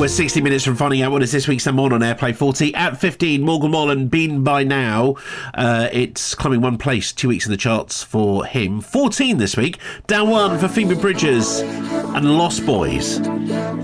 60 minutes from finding out what is this week's number one on Airplay 40. At 15, Morgan Wallen, Been By Now. It's climbing one place, 2 weeks in the charts for him. 14 this week, down one for Phoebe Bridgers and Lost Boys.